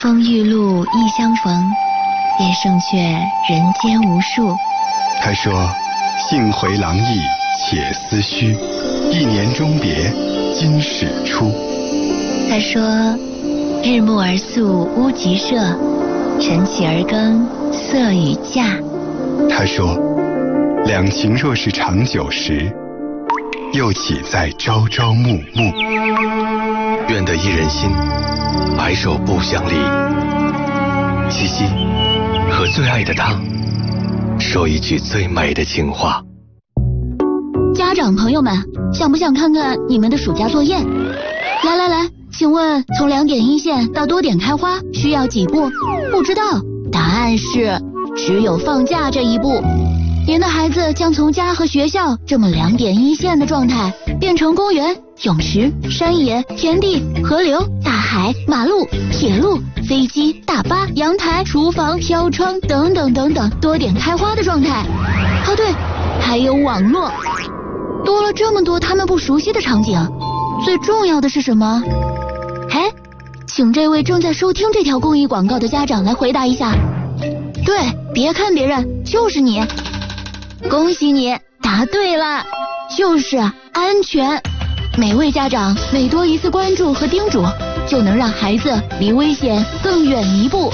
风玉露一相逢，便胜却人间无数。 他说：幸回廊意且思绪，一年终别今始出。 他说：日暮而宿屋集舍，晨起而耕色与稼。 他说：两情若是长久时，又岂在朝朝暮暮。 愿得一人心，白首不相离。七夕，和最爱的他说一句最美的情话。 家长朋友们，想不想看看你们的暑假作业？来，请问从2点一线到多点开花需要几步？不知道，答案是只有放假这一步。您的孩子将从家和学校这么2点一线的状态，变成公园、泳池、山野、田地、河流、大海、马路、铁路、飞机、大巴、阳台、厨房、飘窗等等等等多点开花的状态。哦对，还有网络。多了这么多他们不熟悉的场景，最重要的是什么？哎，请这位正在收听这条公益广告的家长来回答一下。对，别看别人，就是你。恭喜你答对了，就是安全。每位家长每多一次关注和叮嘱，就能让孩子离危险更远一步。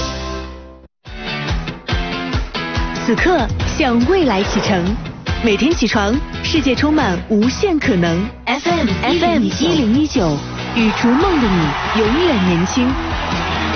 此刻向未来启程，每天起床，世界充满无限可能。FM 1019，与逐梦的你永远年轻。